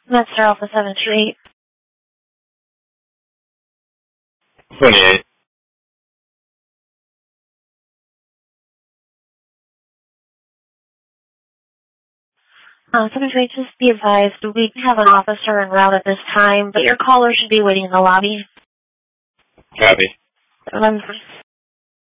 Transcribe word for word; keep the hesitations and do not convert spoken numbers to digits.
Master Alpha seven two eight. twenty-eight. Uh, seven two eight, just be advised, we have an officer en route at this time, but your caller should be waiting in the lobby. Copy. Um,